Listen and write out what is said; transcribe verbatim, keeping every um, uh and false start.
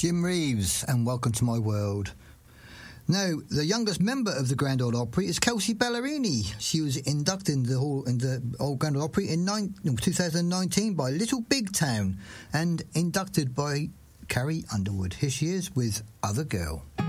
Jim Reeves, and Welcome to My World. Now, the youngest member of the Grand Ole Opry is Kelsey Ballerini. She was inducted into the, hall, in the Old Grand Ole Opry in nine, no, two thousand nineteen by Little Big Town and inducted by Carrie Underwood. Here she is with Other Girl.